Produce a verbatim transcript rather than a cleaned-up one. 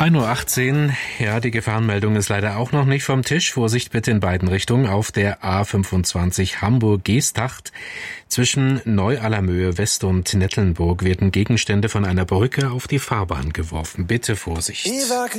ein Uhr achtzehn. Ja, die Gefahrenmeldung ist leider auch noch nicht vom Tisch. Vorsicht bitte in beiden Richtungen. Auf der A fünfundzwanzig Hamburg-Geesthacht zwischen Neu-Allermöhe West und Nettelnburg werden Gegenstände von einer Brücke auf die Fahrbahn geworfen. Bitte Vorsicht.